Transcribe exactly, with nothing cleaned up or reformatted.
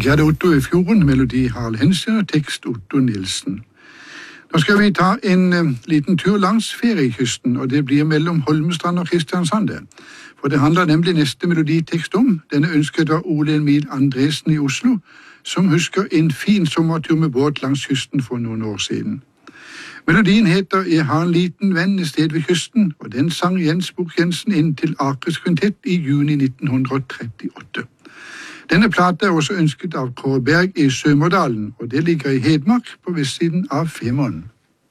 Gerd Otto i Fjorden, melodi Harald Henschen og tekst Otto Nilsen. Nå skal vi ta en uh, liten tur langs feriekysten, og det blir mellom Holmestrand og Kristiansand. For det handler nemlig neste meloditekst om. Denne ønsket av Ole Emil Andresen i Oslo, som husker en fin sommertur med båt langs kysten for noen år siden. Melodien heter «Jeg har en liten venn i sted ved kysten», og den sang Jens Bukk Jensen inn til Akers Kvintett i juni nitten trettiåtte. Denne plata er også ønsket av Kåre Berg i Sømerdalen, og det ligger i Hedmark på vestsiden av Femern.